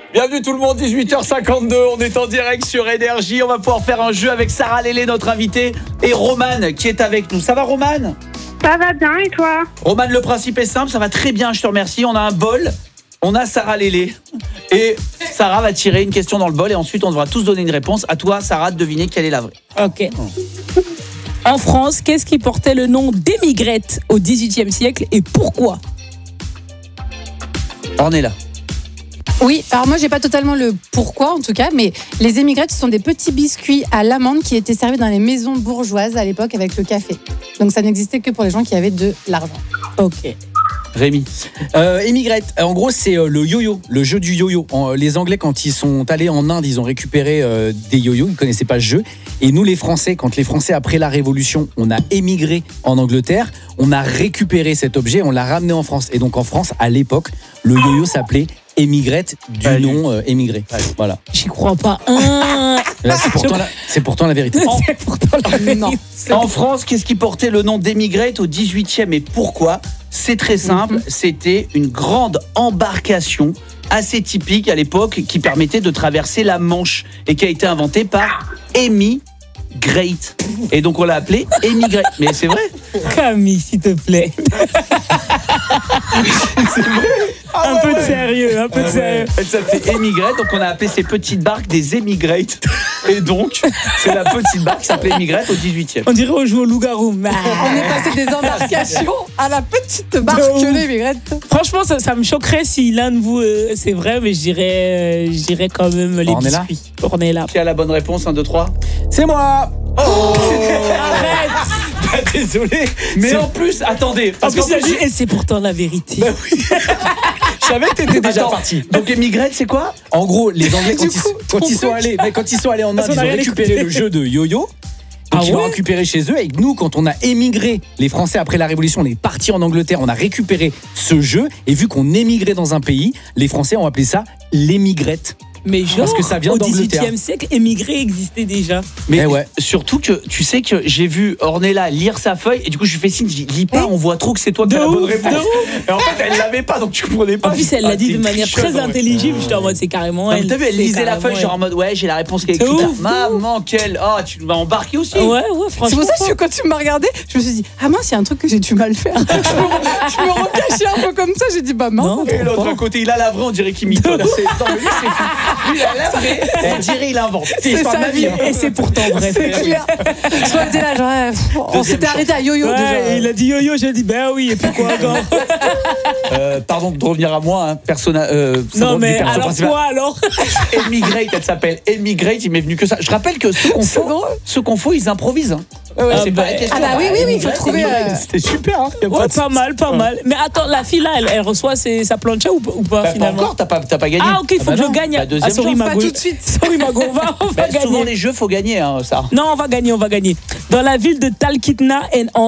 Bienvenue tout le monde, 18h52, on est en direct sur Énergie. On va pouvoir faire un jeu avec Sarah Lélé, notre invitée, et Romane qui est avec nous. Ça va Romane ? Ça va bien et toi ? Romane, le principe est simple, ça va très bien, je te remercie. On a un bol, on a Sarah Lélé. Et Sarah va tirer une question dans le bol et ensuite on devra tous donner une réponse. À toi Sarah de deviner quelle est la vraie. Ok. En France, qu'est-ce qui portait le nom d'émigrette au XVIIIe siècle et pourquoi ? On est là. Oui, alors moi j'ai pas totalement le pourquoi en tout cas, mais les émigrettes ce sont des petits biscuits à l'amande qui étaient servis dans les maisons bourgeoises à l'époque avec le café. Donc ça n'existait que pour les gens qui avaient de l'argent. Ok. Rémi. Émigrette, en gros c'est le yo-yo, le jeu du yo-yo. Les Anglais quand ils sont allés en Inde, ils ont récupéré des yo-yo, ils ne connaissaient pas ce jeu. Et nous les Français, quand les Français après la Révolution, on a émigré en Angleterre, on a récupéré cet objet, on l'a ramené en France. Et donc en France, à l'époque, le yo-yo s'appelait émigrette du nom émigré. Voilà. J'y crois pas. Là, c'est pourtant la vérité. C'est pourtant la vérité. En France, qu'est-ce qui portait le nom d'émigrette au 18e et pourquoi ? C'est très simple, c'était une grande embarcation assez typique à l'époque qui permettait de traverser la Manche et qui a été inventée par Amy Great. Et donc on l'a appelée émigrée. Mais c'est vrai. Camille, s'il te plaît. C'est vrai. Un peu de sérieux, un peu de sérieux. Elle s'appelait émigrée, donc on a appelé ces petites barques des émigrées. Et donc, c'est la petite barque qui s'appelait émigrée au 18e. On dirait on joue au loup-garou. On est passé des embarcations à la petite barque l'émigrette. Franchement, ça me choquerait si l'un de vous, c'est vrai, mais je dirais quand même les Ornella. biscuits. Ornella. Qui a la bonne réponse, 1, 2, 3 C'est moi. Arrête. Bah, désolé, mais en plus, attendez. En Parce plus, qu'en il a plus, dit, et c'est pourtant la vérité. Bah oui. Je savais que t'étais déjà Attends, parti. Donc émigrette, c'est quoi ? En gros, les Anglais Du coup, quand ils sont allés en Inde, Parce qu'on ils a ont rien récupéré écouté. le jeu de yo-yo. Donc Ah ils l'ont ouais récupéré chez eux. Et nous, quand on a émigré, les Français après la Révolution, on est partis en Angleterre, on a récupéré ce jeu. Et vu qu'on émigrait dans un pays, les Français ont appelé ça l'émigrette. Mais genre, Parce que ça vient au d'Angleterre. XVIIIe siècle, émigré existait déjà. Mais Eh ouais. surtout que tu sais que j'ai vu Ornella lire sa feuille et du coup je lui fais signe, je dis lis pas, on voit trop que c'est toi qui as la bonne réponse. Et en fait elle l'avait pas donc tu comprenais pas. En plus, elle l'a dit t'es de manière tricheuse, très ouais. intelligible. J'étais en mode, c'est carrément Non, mais elle. t'as vu, elle C'est lisait la carrément feuille genre en elle. mode ouais j'ai la réponse qui est C'est écrite là. ouf. Maman quelle, oh tu m'as embarqué aussi. Ouais, C'est franchement. pour ça que quand tu m'as regardé, je me suis dit ah mince, il y a un truc que j'ai du mal faire. Je me recachais un peu comme ça, j'ai dit bah mince. Non. Et l'autre côté il a la vraie, on dirait qu'il mitonne. Non mais lui c'est fou. Lui il a la vraie, on dirait il invente. C'est pas sa ma vie. vie. Hein. Et c'est pourtant vrai. C'est clair. Soit était là, genre, on Deuxième s'était arrêté à yo-yo déjà. Ouais, il a dit yo-yo, j'ai dit ben oui, et pourquoi encore. Pardon de revenir à moi, hein, Non, mais alors quoi alors? Emigrate, elle s'appelle Emigrate, il m'est venu que ça. Je rappelle que ceux qu'on faut, ils improvisent. Hein. C'est pas la question. Ah bah oui, il faut trouver. C'était super. Hein. Y a Ouais, de- pas mal. Mais attends, la fille là, elle reçoit sa plancha ou pas Bah, pas finalement? encore, t'as pas gagné. Ah ok, il faut que je gagne. La deuxième sorry chance, Pas Mago. tout de suite. Sorry Mago, on va Bah, souvent gagner. les jeux, faut gagner, hein, ça. Non, on va gagner. Dans la ville de Talkeetna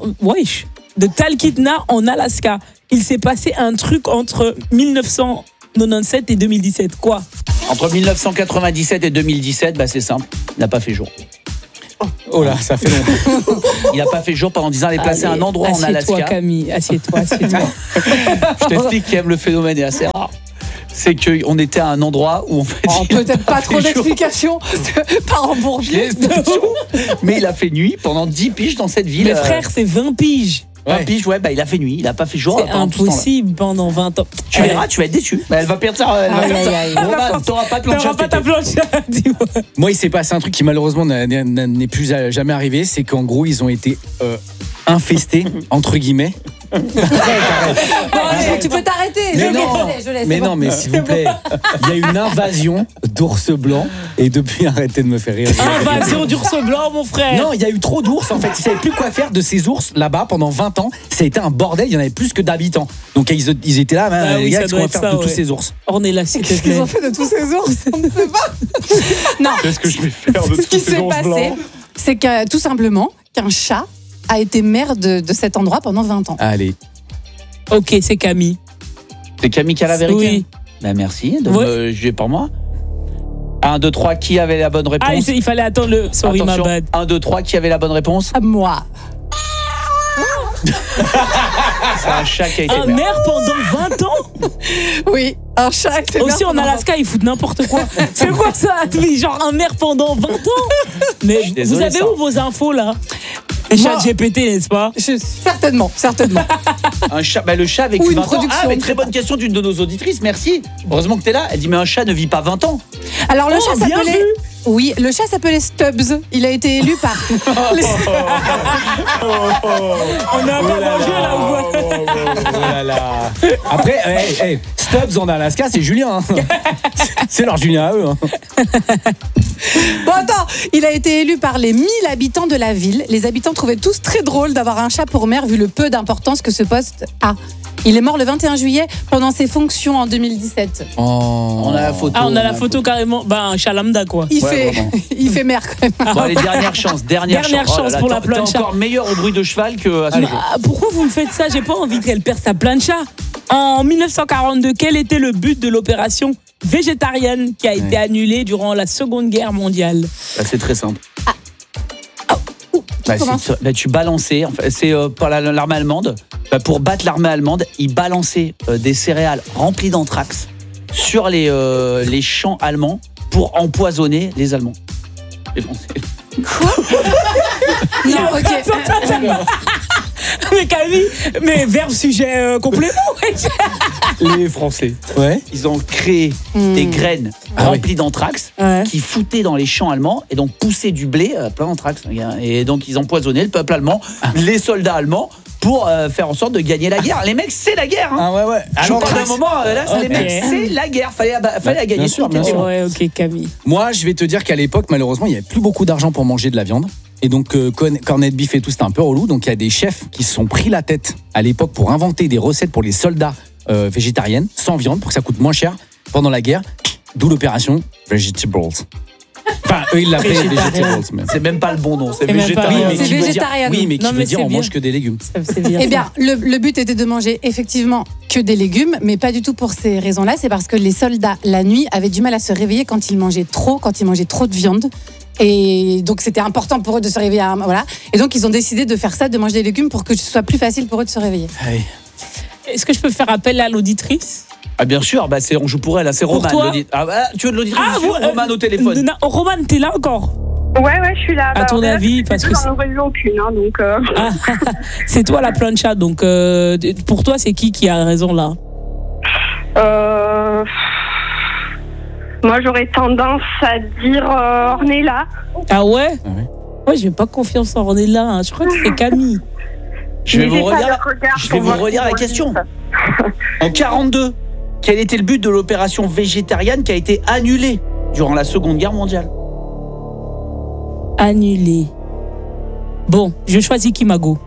en Alaska, il s'est passé un truc entre 1997 et 2017. Quoi? Entre 1997 et 2017, bah c'est simple, il n'a pas fait jour. Oh là, ça fait longtemps. Il n'a pas fait jour pendant 10 ans, il est placé à un endroit en Assieds-toi, Alaska. Camille, assieds-toi. Je t'explique quand même, le phénomène est assez rare. C'est qu'on était à un endroit où en fait. Oh, il a peut-être pas fait trop jour. d'explications par en bourbier. Mais il a fait nuit pendant 10 piges dans cette ville. Mais frère, c'est 20 piges. 20 piges, ouais, bah il a fait nuit, il n'a pas fait jour. C'est pendant tout ce temps-là. impossible pendant 20 ans. Tu verras, tu vas être déçu. Bah, elle va perdre ça. Aïe. Roman, t'auras pas de planche. T'auras pas ta plancha, dis-moi. Moi, il s'est passé un truc qui malheureusement n'est plus jamais arrivé, c'est qu'en gros, ils ont été infestés, entre guillemets. Bon, allez, tu peux t'arrêter. Mais non, je laisse. mais non, mais s'il vous plaît, il y a eu une invasion d'ours blancs et depuis, arrêtez de me faire rire. Invasion d'ours blanc, mon frère. Non, il y a eu trop d'ours en fait. Ils savaient plus quoi faire de ces ours là-bas pendant 20 ans. Ça a été un bordel. Il y en avait plus que d'habitants. Donc ils étaient là, Ah les oui, gars, ça qu'est-ce qu'on doit va être faire ça, de tous ouais. ces ours? Ornella, s'il te Qu'est-ce qu'ils plaît. ont fait de tous ces ours? On ne sait pas. Non. Qu'est-ce que je vais faire de Ce tous qui ces s'est ours passé, blancs? c'est que tout simplement qu'un chat a été maire de cet endroit pendant 20 ans. Allez. Ok, c'est Camille. C'est Camille qui a la vérité. Oui. Bah merci de Ouais. me juger pour moi. 1, 2, 3, qui avait la bonne réponse? Ah, il fallait attendre le. Sorry, Attention, my bad. 1, 2, 3, qui avait la bonne réponse? À moi. C'est un chat qui a été Un maire. maire pendant 20 ans? Oui. Un chat était Aussi en Alaska, ils foutent n'importe quoi. C'est quoi ça? Genre un maire pendant 20 ans? Mais vous désolé, avez ça. où vos infos là? Les chats GPT, n'est-ce pas? Certainement. Un chat, le chat avec Ou une 20 ans. production, Ah, mais je très sais bonne question d'une de nos auditrices, merci. Heureusement que t'es là. Elle dit, mais un chat ne vit pas 20 ans. Alors le Oh, chat bien s'appelait... vu. Oui, le chat s'appelait Stubbs. Il a été élu par... On a un peu mangé là ou quoi? Oh là là. Après, Stubbs en Alaska, c'est Julien. Hein. C'est leur Julien à eux. Hein. Bon, attends, il a été élu par les 1000 habitants de la ville. Les habitants trouvaient tous très drôle d'avoir un chat pour maire vu le peu d'importance que ce poste a. Il est mort le 21 juillet pendant ses fonctions en 2017. On a la photo. Ah, on a la photo carrément. Bah, un chat lambda quoi. Il vraiment. fait maire quand même. Bon, allez, dernière chance. Dernière Dernière chance. chance pour la T'es plancha. encore meilleur au bruit de cheval que à ce jeu. Ah, pourquoi vous le faites ça? J'ai pas envie qu'elle perde sa plancha. En 1942, quel était le but de l'opération végétarienne qui a été annulée durant la Seconde Guerre mondiale? Bah, c'est très simple. Commence. Tu balançais, enfin, c'est par l'armée allemande. Bah, pour battre l'armée allemande, ils balançaient des céréales remplies d'anthrax sur les champs allemands pour empoisonner les Allemands. Les Français. Non, ok. Mais Camille, mais verbe sujet complément. Les Français. Ouais. Ils ont créé des graines remplies d'anthrax Ouais. qui foutaient dans les champs allemands et donc poussaient du blé plein d'anthrax. Et donc ils empoisonnaient le peuple allemand, les soldats allemands, pour faire en sorte de gagner la guerre. Les mecs, c'est la guerre. Hein. Ah ouais. Je vous parle d'un moment, là, c'est les Ok. mecs, c'est la guerre. Fallait la gagner. Bien sûr, bien sûr. Ouais, ok, Camille. Moi, je vais te dire qu'à l'époque, malheureusement, il n'y avait plus beaucoup d'argent pour manger de la viande. Et donc, cornet de beef et tout, c'était un peu relou. Donc, il y a des chefs qui se sont pris la tête à l'époque pour inventer des recettes pour les soldats végétariennes, sans viande, pour que ça coûte moins cher pendant la guerre. D'où l'opération Vegetables. Enfin, eux, ils l'appelaient Vegetables. Mais... C'est même pas le bon nom, c'est C'est même pas- végétarien. Oui, C'est qui veut dire- végétarien. Oui, mais qui Non, veut mais dire c'est on bien. mange que des légumes. C'est bien. Eh bien, le but était de manger effectivement que des légumes, mais pas du tout pour ces raisons-là. C'est parce que les soldats, la nuit, avaient du mal à se réveiller quand ils mangeaient trop de viande. Et donc, c'était important pour eux de se réveiller. Voilà. Et donc, ils ont décidé de faire ça, de manger des légumes pour que ce soit plus facile pour eux de se réveiller. Est-ce que je peux faire appel à l'auditrice? Ah bien sûr, bah on joue pour elle, c'est Pour Roman. toi Tu veux de l'auditrice ou Roman au téléphone? Roman, t'es là encore? Ouais, je suis là. À ton avis, parce que j'en aurais eu aucune, hein, donc. Ah, c'est toi la plancha, donc pour toi, c'est qui a raison là? Moi, j'aurais tendance à dire Ornella. Ah ouais? Ah ouais. Ouais, j'ai pas confiance en Ornella, hein. Je crois que c'est Camille. Je vais Mais vous j'ai pas relire, le regard je pour vais vous voir relire la comment question. je dis En 42, quel était le but de l'opération végétarienne qui a été annulée durant la Seconde Guerre mondiale? Annulé. Bon, je choisis Kimago.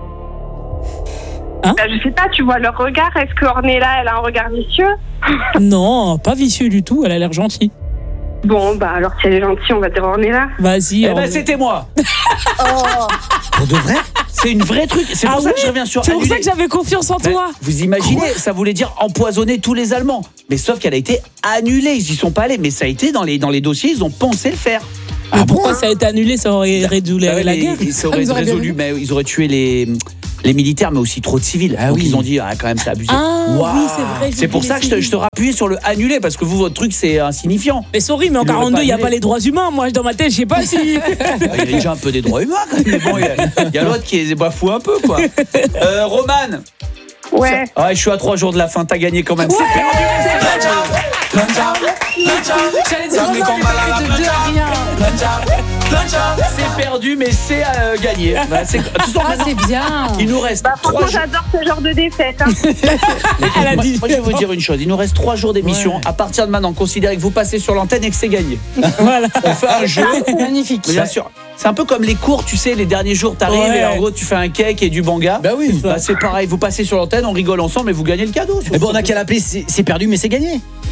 Bah, je sais pas, tu vois leur regard. Est-ce que Ornella, elle a un regard vicieux? Non, pas vicieux du tout, elle a l'air gentille. Bon, bah alors si elle est gentille, on va dire Ornella. Vas-y. Eh ben c'était moi. Pour de vrai? C'est une vraie truc. C'est pour Ah ça que ouais je reviens sur C'est pour ça annulé. que j'avais confiance en Ben, toi. vous imaginez, ça voulait dire empoisonner tous les Allemands. Mais sauf qu'elle a été annulée, ils y sont pas allés. Mais ça a été dans les dossiers, ils ont pensé le faire. Mais pourquoi ça a été annulé? Ça aurait réduit Ah ouais, la guerre. Ça aurait Ils auraient bien résolu, vu. mais ils auraient tué les militaires, mais aussi trop de civils. Ah Donc oui. ils ont dit, quand même, c'est abusé. Ah Waouh. oui, c'est vrai. j'ai C'est pour oublié ça que les je te rappuyais sur le annulé, parce que vous, votre truc, c'est insignifiant. Mais sorry, mais en Il aurait 42, pas il n'y a annulé. pas les droits humains. Moi, dans ma tête, je sais pas si. Il y a déjà un peu des droits humains, quand même. Mais bon, il y a l'autre qui les bafoué un peu, quoi. Roman. Ouais. Ah, je suis à 3 jours de la fin, t'as gagné quand même. C'est perdu. J'allais dire, Romain, il est passé de 2 à rien. C'est perdu, mais c'est gagné. Bah, de toute façon, Ah, maintenant, c'est bien. il nous reste Bah 3 franchement, jours. j'adore ce genre de défaite. Hein. Elle a dit. Moi, je vais vous dire une chose. Il nous reste 3 jours d'émission. À partir de maintenant, considérez que vous passez sur l'antenne et que c'est gagné. Voilà. On fait un jeu. Magnifique. Mais bien sûr. C'est un peu comme les cours, tu sais, les derniers jours, t'arrives Ouais. et en gros, tu fais un cake et du banga. Bah oui. Bah, c'est pareil. Vous passez sur l'antenne, on rigole ensemble et vous gagnez le cadeau. Eh ben, on a qu'à l'appeler c'est perdu, mais c'est gagné.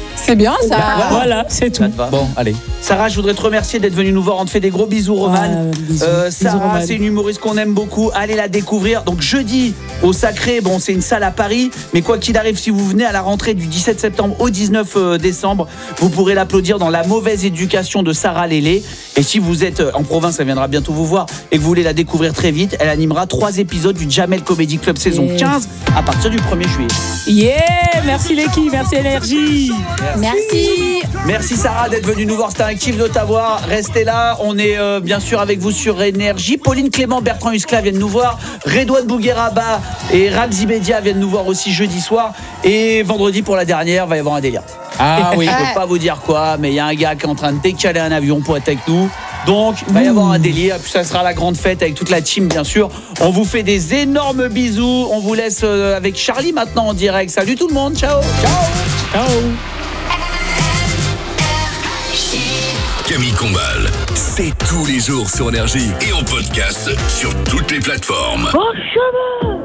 C'est bien ça. Voilà, c'est tout. Ça te va. Bon, allez. Sarah, je voudrais te remercier d'être venue nous voir. On te fait des gros bisous, Roman. Bisous. Sarah, Bisous, Roman. c'est une humoriste qu'on aime beaucoup. Allez la découvrir. Donc jeudi au Sacré, bon, c'est une salle à Paris, mais quoi qu'il arrive, si vous venez à la rentrée du 17 septembre au 19 décembre, vous pourrez l'applaudir dans La mauvaise éducation de Sarah Lélé. Et si vous êtes en province, elle viendra bientôt vous voir et que vous voulez la découvrir très vite, elle animera 3 épisodes du Jamel Comedy Club saison 15 à partir du 1er juillet. Yeah, merci l'équipe, merci Énergie. Merci. Merci Sarah d'être venue nous voir, c'était un kiff de t'avoir. Restez là, on est bien sûr avec vous sur Énergie. Pauline Clément, Bertrand Huskla viennent nous voir. Redouane Bougueraba et Ramzi Bedia viennent nous voir aussi jeudi soir. Et vendredi pour la dernière, va y avoir un délire. Ah oui. Je peux pas vous dire quoi, mais il y a un gars qui est en train de décaler un avion pour être avec nous. Donc, il va y avoir un délire. Puis ça sera la grande fête avec toute la team, bien sûr. On vous fait des énormes bisous. On vous laisse avec Charlie maintenant en direct. Salut tout le monde. Ciao. Ciao. Camille Combal, c'est tous les jours sur Énergie et en podcast sur toutes les plateformes. Oh, chemin